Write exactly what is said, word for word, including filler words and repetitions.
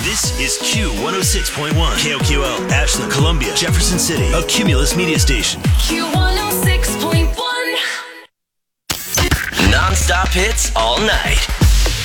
This is Q one oh six point one. K O Q L, Ashland, Columbia, Jefferson City. A Cumulus media station. Q one oh six point one. Non-stop hits all night.